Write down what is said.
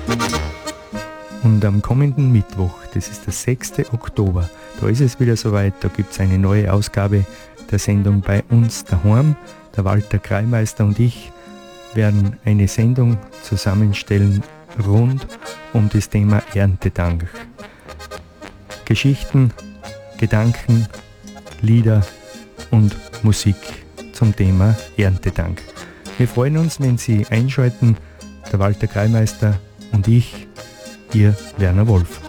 Und am kommenden Mittwoch, das ist der 6. Oktober, da ist es wieder soweit, da gibt es eine neue Ausgabe der Sendung bei uns daheim. Der Walter Kreimeister und ich werden eine Sendung zusammenstellen rund um das Thema Erntedank. Geschichten, Gedanken, Lieder und Musik zum Thema Erntedank. Wir freuen uns, wenn Sie einschalten, der Walter Kreimeister und ich, Ihr Werner Wolf.